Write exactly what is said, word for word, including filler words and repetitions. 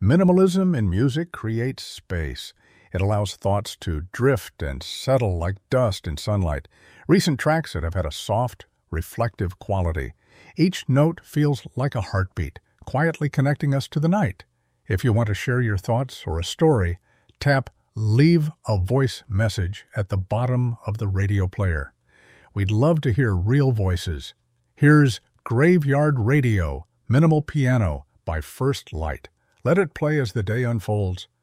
Minimalism in music creates space. It allows thoughts to drift and settle like dust in sunlight. Recent tracks that have had a soft, reflective quality. Each note feels like a heartbeat, quietly connecting us to the night. If you want to share your thoughts or a story, tap Leave a Voice Message at the bottom of the radio player. We'd love to hear real voices. Here's Graveyard Radio, Minimal Piano by First Light. Let it play as the day unfolds.